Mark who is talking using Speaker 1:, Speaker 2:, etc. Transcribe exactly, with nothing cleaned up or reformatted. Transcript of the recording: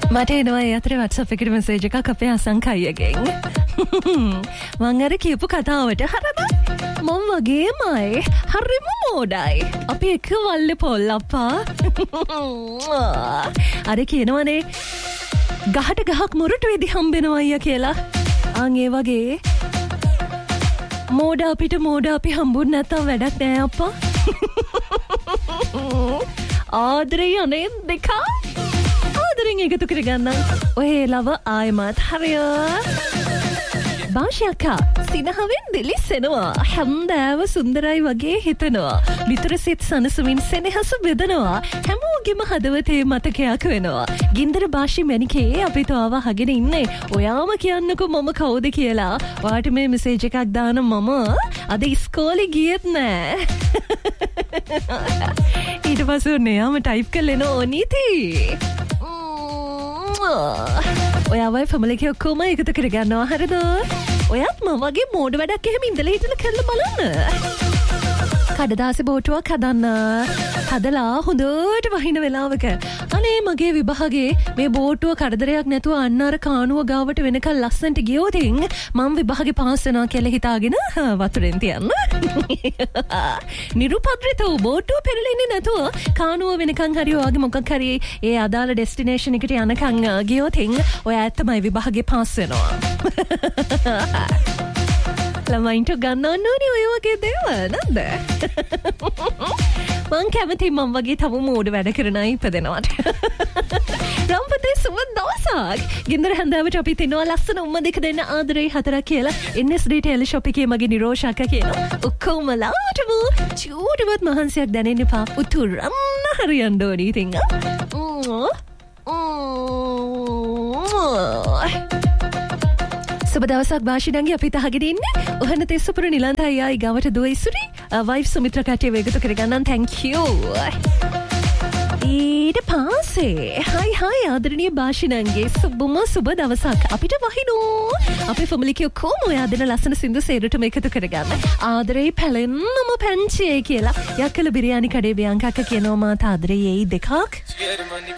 Speaker 1: මට එනවා ඒ අතරේ WhatsApp එකට message එකක් අපේ අසංකයියගෙන්. මං අර කියපු කතාවට හරිද? මම වගේමයි. හරිම මෝඩයි. අපි එක වල්ලේ පොල් අප්පා. අර කියනවනේ ගහට ගහක් මුරුට වෙදි හම්බෙනවා අයියා කියලා. අන් ඒ වගේ මෝඩ අපිට මෝඩ අපි හම්බුනේ නැත්තම් වැඩක් නෑ අප්පා. ආදරේ අනේ දෙක ආදරෙන් එකතු කරගන්න. ඔය ලව ආයමත් හරිය. භාෂයක්කා සිනහවෙන් දිලිසෙනවා. හැන්දෑව සුන්දරයි වගේ හිතනවා. නිතර සිත් සනසමින් සෙනෙහස බෙදනවා. හැමෝගෙම හදවතේ මතකයක් වෙනවා. ගින්දර භාෂි මැනිකේ අපි තව අහගෙන ඉන්නේ. ඔයාම කියන්නකෝ මම කවුද කියලා. ඔයාට මේ මෙසේජ් එකක් දාන මම අද ඉස්කෝලේ ගියෙත් නෑ. ඊට පස්සේ නෑම ටයිප් කරලා නෝ නීති. ඔයාවයි ෆැමිලි ඔක්කොම එකතු කරගන්නවා හරිද? ඔයත් මම වගේ මෝඩ වැඩක් එහෙම ඉඳලා හිටලා කරලා බලන්න. කඩදාසි බෝටුවක් හදන්න. හදලා හොඳට වහින වෙලාවක අනේ මගේ විභාගේ මේ බෝටුව කරදරයක් නැතුව අන්න අර කානුව ගාවට වෙනකල් ලස්සනට ගියොත් මම විභාගේ පාස් වෙනවා කියලා හිතාගෙන වතුරෙන් තියන්න. නිරුපද්‍රිතව බෝටුව පෙරලෙන්නේ නැතුව කානුව වෙනකන් හරි ඔයාගේ මොකක් හරි ඒ අදාළ ඩෙස්ටිනේෂන් එකට යනකන් ගියොත් ඔයා ඇත්තමයි විභාගේ පාස් වෙනවා. ළමයින්ට ගන්නන්න ඕනේ ඔය වගේ දේවල් නේද? මං කැමති මම වගේ තව මෝඩ වැඩ කරන අය ඉපදෙනවට. රම්පතේ සුබ දවසක්. ගින්දර හැන්දාවට අපි තිනවා ලස්සන උම්ම දෙක දෙන්න ආදරේ හතරක් කියලා. එන් එස් ඩී ටෙලි ෂොප් එකේ මගේ නිරෝෂාක කියනවා. ඔක්කොමලාටම චූටවත් මහන්සියක් දැනෙන්න එපා. උතුරන්න හරියන්න ඕනේ ඉතින්. සුබ දවසක් භාෂිනංගි අපි තහගෙන ඉන්නේ. ඔහන තෙස්සපුර නිලන්ත අයියායි ගාවට දුව ඉසුරි වයිෆ් සුමිත්‍රා කට්ටිය වේගතු කරගන්නම්. thank you. ඊට පස්සේ හයි හයි ආදරණීය භාෂිනංගි සුබම සුබ දවසක් අපිට වහිනෝ. අපේ ෆැමිලි කෝ කොම ඔයා දෙන ලස්සන සින්දු සේරටම එකතු කරගන්න. ආදරේ පැලෙන්නම පැංචියේ කියලා. යක්කල බිරියානි කඩේ බියංකක්ක කියනවා මාත ආදරේ එයි දෙකක්.